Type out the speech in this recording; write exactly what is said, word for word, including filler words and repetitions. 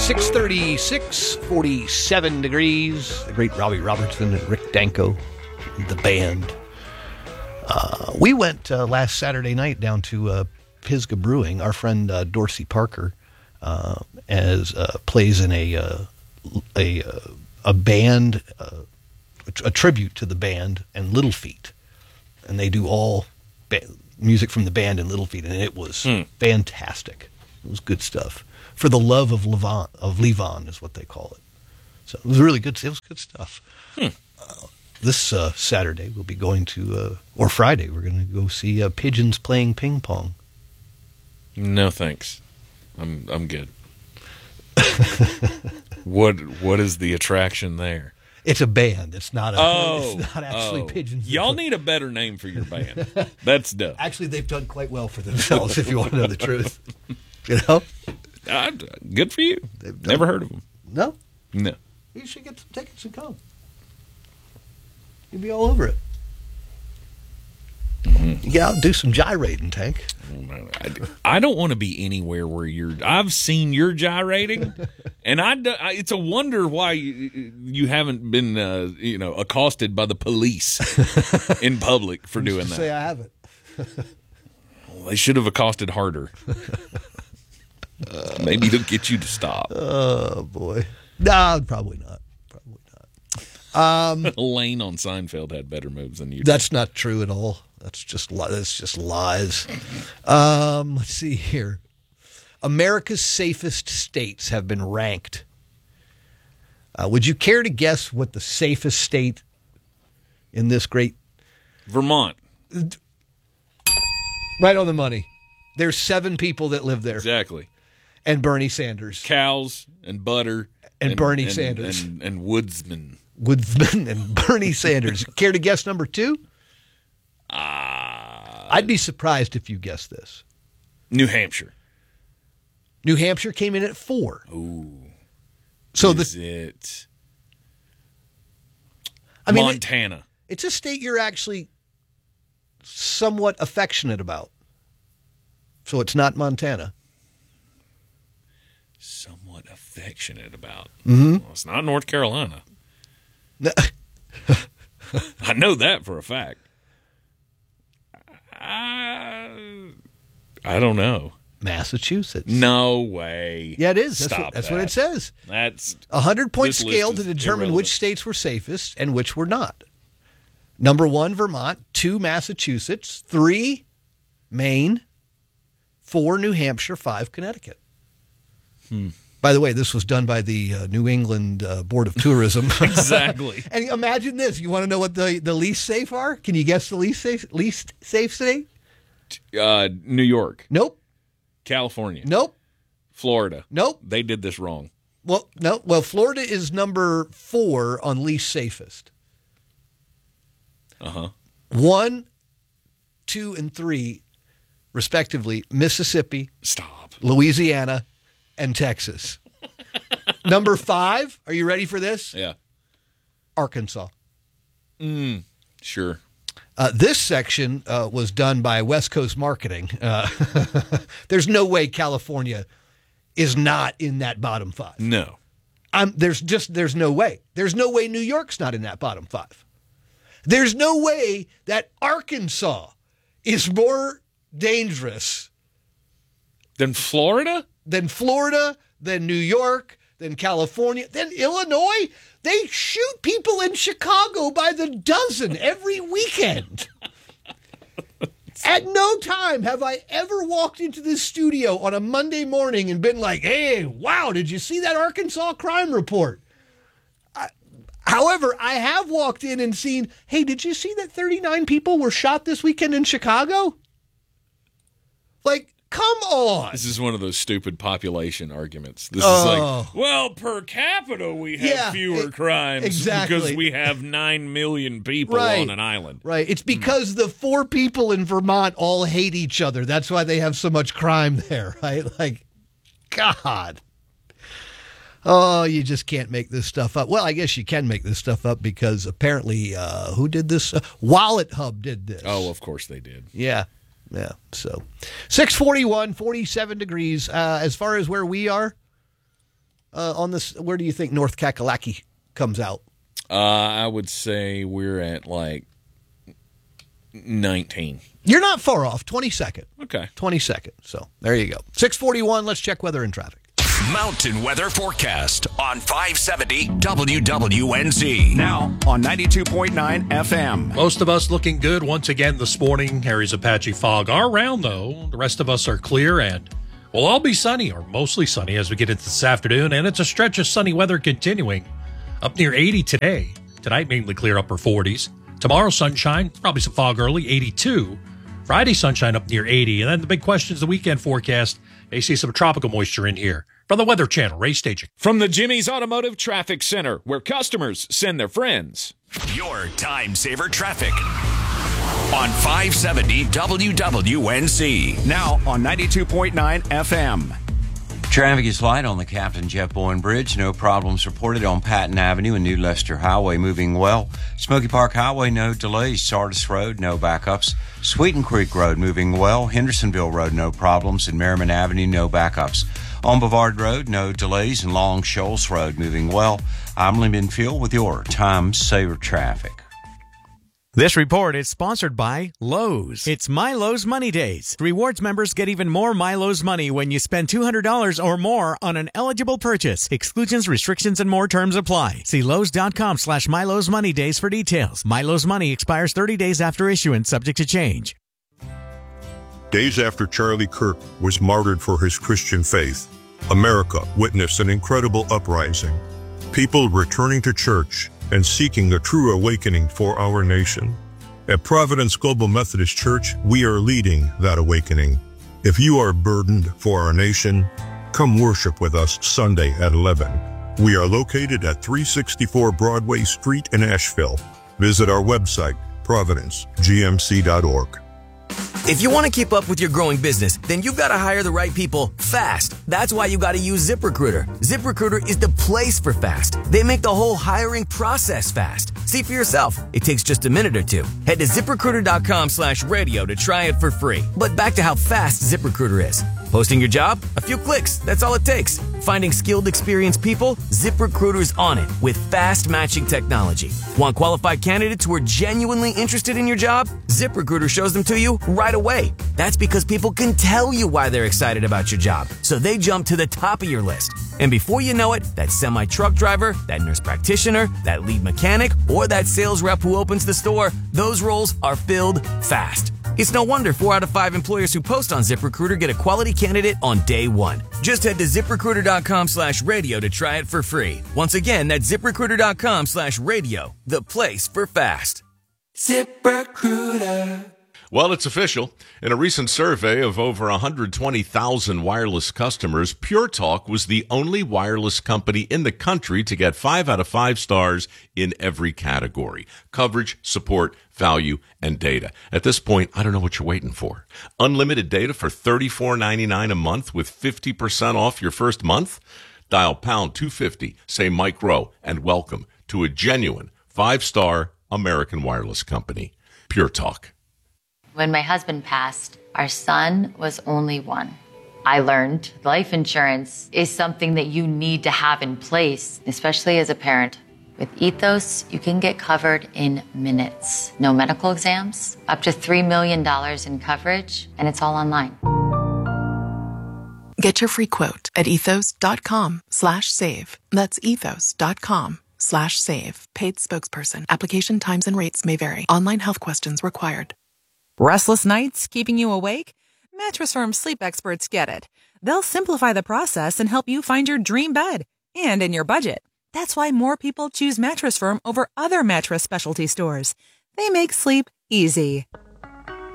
six thirty-six, forty-seven degrees. The great Robbie Robertson and Rick Danko, the band. Uh, we went uh, last Saturday night down to uh, Pisgah Brewing. Our friend uh, Dorsey Parker uh, as uh, plays in a uh, a uh, a band, uh, a tribute to the band and Little Feat, and they do all ba- music from the band and Little Feat, and it was hmm. fantastic. It was good stuff. For the love of Levon, of Levon is what they call it. So it was really good. It was good stuff. Hmm. Uh, this uh, Saturday we'll be going to, uh, or Friday we're going to go see uh, Pigeons playing ping pong. No thanks. I'm I'm good. what what is the attraction there? It's a band. It's not a. Oh, it's not actually oh. pigeons. Y'all need a better name for your band. That's dumb. Actually, they've done quite well for themselves. If you want to know the truth, you know. Uh, good for you. Never heard of them. No? No. You should get some tickets and come. You'll be all over it. Mm-hmm. Yeah, I'll do some gyrating, Tank. I don't want to be anywhere where you're. I've seen your gyrating, and I. It's a wonder why you, you haven't been, uh, you know, accosted by the police in public for doing that. Say I haven't. Well, they should have accosted harder. Uh, maybe they'll get you to stop. Oh, boy. No, probably not. Probably not. Um, Lane on Seinfeld had better moves than you did. That's not true at all. That's just that's just lies. Um, let's see here. America's safest states have been ranked. Uh, would you care to guess what the safest state in this great... Vermont. Right on the money. There's seven people that live there. Exactly. And Bernie Sanders. Cows and butter. And, and Bernie and, Sanders. And, and woodsmen. Woodsman and Bernie Sanders. Care to guess number two? Uh, I'd be surprised if you guessed this. New Hampshire. New Hampshire came in at four. Ooh. So is the, it I mean, Montana? It, it's a state you're actually somewhat affectionate about. So it's not Montana. Somewhat affectionate about. Mm-hmm. Well, it's not North Carolina. I know that for a fact. I, I don't know. Massachusetts. No way. Yeah, it is. That's, Stop what, that's that. what it says. That's a hundred-point scale to determine irrelevant. Which states were safest and which were not. Number one, Vermont. Two, Massachusetts. Three, Maine. Four, New Hampshire. Five, Connecticut. Hmm. By the way, this was done by the uh, New England uh, Board of Tourism. Exactly. And imagine this. You want to know what the, the least safe are? Can you guess the least safe, least safe state? Uh, New York. Nope. California. Nope. Florida. Nope. They did this wrong. Well, no. Well, Florida is number four on least safest. Uh-huh. One, two, and three, respectively, Mississippi, Stop. Louisiana, and Texas. Number five, are you ready for this? Yeah. Arkansas. Mm, sure. Uh, this section uh, was done by West Coast Marketing. Uh, there's no way California is not in that bottom five. No. Um, there's just there's no way. There's no way New York's not in that bottom five. There's no way that Arkansas is more dangerous than Florida, than Florida, than New York, than California, than Illinois. They shoot people in Chicago by the dozen every weekend. At no time have I ever walked into this studio on a Monday morning and been like, hey, wow, did you see that Arkansas crime report? I, however, I have walked in and seen, hey, did you see that thirty-nine people were shot this weekend in Chicago? Like, come on. This is one of those stupid population arguments. This oh. is like, well, per capita we have yeah, fewer it, crimes exactly. because we have nine million people right. on an island. Right. It's because mm. the four people in Vermont all hate each other. That's why they have so much crime there, right? Like, God. Oh, you just can't make this stuff up. Well, I guess you can make this stuff up because apparently, uh, who did this? Uh, Wallet Hub did this. Oh, of course they did. Yeah. Yeah, so six forty-one, forty-seven degrees. Uh, as far as where we are, uh, on this? Where do you think North Kakalaki comes out? Uh, I would say we're at like nineteen. You're not far off. twenty-second. Okay. twenty-second. So there you go. six forty-one. Let's check weather and traffic. Mountain Weather Forecast on five seventy W W N Z. Now on ninety-two point nine F M. Most of us looking good once again this morning. Areas of patchy fog are around, though. The rest of us are clear, and we'll all be sunny, or mostly sunny, as we get into this afternoon. And it's a stretch of sunny weather continuing. Up near eighty today. Tonight, mainly clear, upper forties. Tomorrow, sunshine, probably some fog early, eighty-two. Friday, sunshine up near eighty. And then the big question is the weekend forecast. They see some tropical moisture in here. From the Weather Channel, Ray Staging. From the Jimmy's Automotive Traffic Center, where customers send their friends. Your time saver traffic on five seventy W W N Z. Now on ninety-two point nine F M. Traffic is light on the Captain Jeff Bowen Bridge. No problems reported on Patton Avenue and New Leicester Highway, moving well. Smoky Park Highway, no delays. Sardis Road, no backups. Sweeten Creek Road, moving well. Hendersonville Road, no problems. And Merriman Avenue, no backups. On Bavard Road, no delays. And Long Shoals Road, moving well. I'm Lee Binfield with your Time Saver Traffic. This report is sponsored by Lowe's. It's My Lowe's Money Days. Rewards members get even more My Lowe's money when you spend two hundred dollars or more on an eligible purchase. Exclusions, restrictions, and more terms apply. See Lowe's.com slash My Lowe's Money Days for details. My Lowe's Money expires thirty days after issuance, subject to change. Days after Charlie Kirk was martyred for his Christian faith, America witnessed an incredible uprising. People returning to church and seeking a true awakening for our nation. At Providence Global Methodist Church, we are leading that awakening. If you are burdened for our nation, come worship with us Sunday at eleven. We are located at three sixty-four Broadway Street in Asheville. Visit our website, providence g m c dot org. If you want to keep up with your growing business, then you've got to hire the right people fast. That's why you got to use ZipRecruiter. ZipRecruiter is the place for fast. They make the whole hiring process fast. See for yourself. It takes just a minute or two. Head to ZipRecruiter.com slash radio to try it for free. But back to how fast ZipRecruiter is. Posting your job? A few clicks. That's all it takes. Finding skilled, experienced people? ZipRecruiter's on it with fast matching technology. Want qualified candidates who are genuinely interested in your job? ZipRecruiter shows them to you right away. That's because people can tell you why they're excited about your job, so they jump to the top of your list. And before you know it, that semi-truck driver, that nurse practitioner, that lead mechanic, or that sales rep who opens the store, those roles are filled fast. It's no wonder four out of five employers who post on ZipRecruiter get a quality candidate on day one. Just head to ZipRecruiter.com slash radio to try it for free. Once again, that's ZipRecruiter.com slash radio, the place for fast. ZipRecruiter. Well, it's official. In a recent survey of over one hundred twenty thousand wireless customers, Pure Talk was the only wireless company in the country to get five out of five stars in every category: coverage, support, value, and data. At this point, I don't know what you're waiting for. Unlimited data for thirty-four ninety-nine a month with fifty percent off your first month? Dial pound two fifty, say Mike Rowe, and welcome to a genuine five-star American wireless company. Pure Talk. When my husband passed, our son was only one. I learned life insurance is something that you need to have in place, especially as a parent. With Ethos, you can get covered in minutes. No medical exams, up to three million dollars in coverage, and it's all online. Get your free quote at ethos.com slash save. That's ethos.com slash save. Paid spokesperson. Application times and rates may vary. Online health questions required. Restless nights keeping you awake? Mattress Firm sleep experts get it. They'll simplify the process and help you find your dream bed, and in your budget. That's why more people choose Mattress Firm over other mattress specialty stores. They make sleep easy.